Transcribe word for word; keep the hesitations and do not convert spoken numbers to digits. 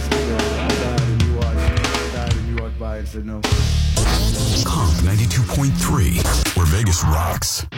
I died and you walked, I died and you walked by and said no. Comp ninety-two point three, where Vegas rocks.